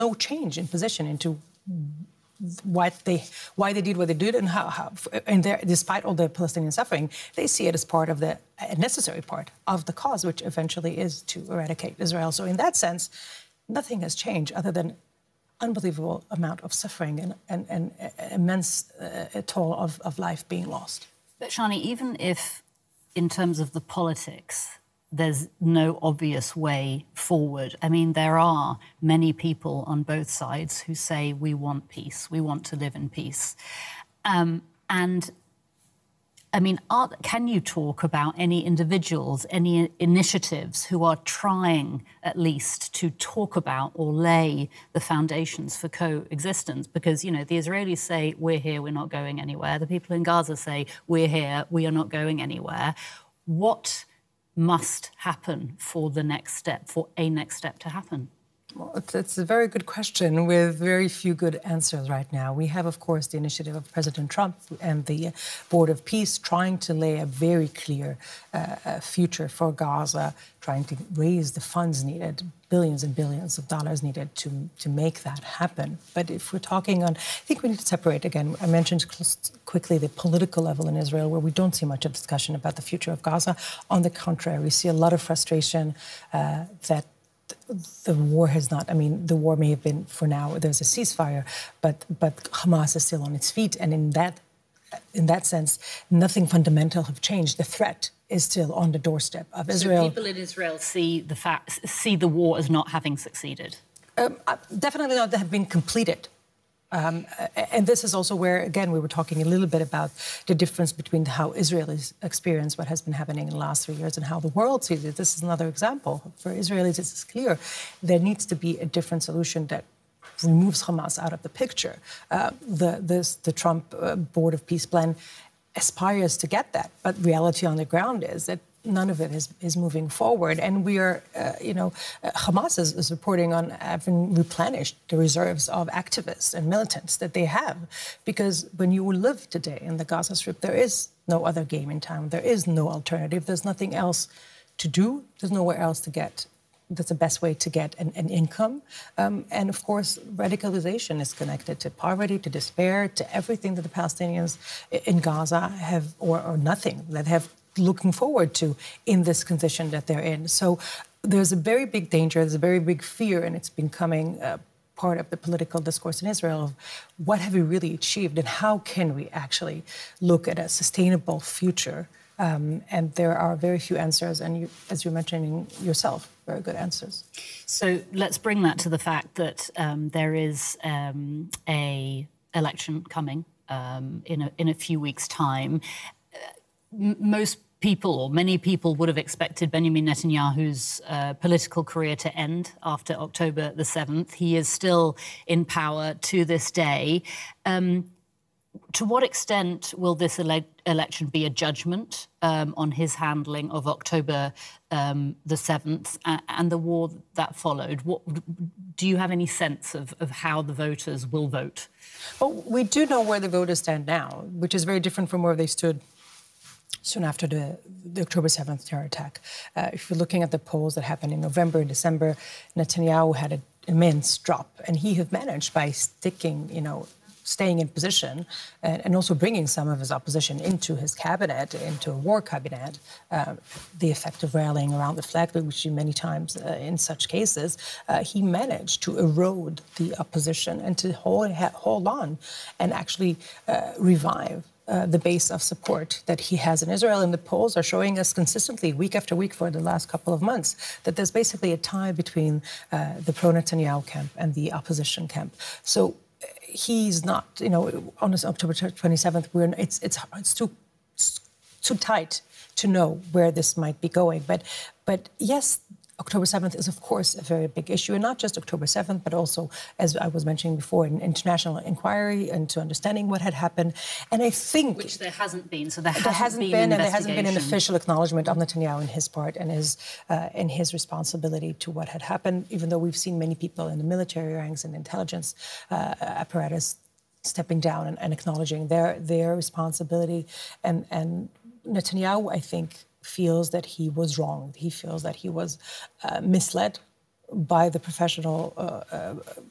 no change in position into why they did what they did, and despite all the Palestinian suffering, they see it as part of a necessary part of the cause, which eventually is to eradicate Israel. So in that sense, nothing has changed other than unbelievable amount of suffering and immense toll of life being lost. But Shani, even if, in terms of the politics, there's no obvious way forward. I mean, there are many people on both sides who say we want peace, we want to live in peace. And, I mean, can you talk about any individuals, any initiatives who are trying, at least, to talk about or lay the foundations for coexistence? Because, you know, the Israelis say, we're here, we're not going anywhere. The people in Gaza say, we're here, we are not going anywhere. What must happen for the next step, for a next step to happen? Well, it's a very good question with very few good answers right now. We have, of course, the initiative of President Trump and the Board of Peace trying to lay a very clear future for Gaza, trying to raise the funds needed, billions and billions of dollars needed to make that happen. But if we're talking on, I think we need to separate, again, I mentioned quickly the political level in Israel, where we don't see much of discussion about the future of Gaza. On the contrary, we see a lot of frustration that the war has not, I mean, the war may have been, for now, there's a ceasefire, but Hamas is still on its feet. And in that sense, nothing fundamental have changed. The threat is still on the doorstep of Israel. So people in Israel see the war as not having succeeded? Definitely not that have been completed. And this is also where, again, we were talking a little bit about the difference between how Israelis experience what has been happening in the last 3 years and how the world sees it. This is another example. For Israelis, it's clear there needs to be a different solution that removes Hamas out of the picture. The Trump Board of Peace plan aspires to get that, but reality on the ground is that none of it is moving forward. And we are, Hamas is reporting on having replenished the reserves of activists and militants that they have. Because when you live today in the Gaza Strip, there is no other game in town. There is no alternative. There's nothing else to do. There's nowhere else to get. That's the best way to get an income. And, of course, radicalization is connected to poverty, to despair, to everything that the Palestinians in Gaza have, or nothing, that have looking forward to in this condition that they're in. So there's a very big danger, there's a very big fear, and it's becoming part of the political discourse in Israel of what have we really achieved and how can we actually look at a sustainable future. And there are very few answers, and as you're mentioning yourself, very good answers. So let's bring that to the fact that there is a election coming in a few weeks' time. Most people, or many people, would have expected Benjamin Netanyahu's political career to end after October the 7th. He is still in power to this day. To what extent will this election be a judgment on his handling of October the 7th and the war that followed? Do you have any sense of how the voters will vote? Well, we do know where the voters stand now, which is very different from where they stood soon after the October 7th terror attack. If you're looking at the polls that happened in November and December, Netanyahu had an immense drop, and he has managed by staying in position and also bringing some of his opposition into his cabinet, into a war cabinet, the effect of rallying around the flag, which we see many times in such cases, he managed to erode the opposition and to hold on and actually revive the base of support that he has in Israel. And the polls are showing us consistently, week after week for the last couple of months, that there's basically a tie between the pro-Netanyahu camp and the opposition camp. So he's not, on October 27th, it's too tight to know where this might be going. But yes, October 7th is, of course, a very big issue, and not just October 7th, but also, as I was mentioning before, an international inquiry into understanding what had happened. And I think... Which there hasn't been, so there hasn't been an official acknowledgement of Netanyahu in his part and his responsibility to what had happened, even though we've seen many people in the military ranks and intelligence apparatus stepping down and acknowledging their responsibility. And Netanyahu, I think, feels that he was wronged. He feels that he was misled by the professional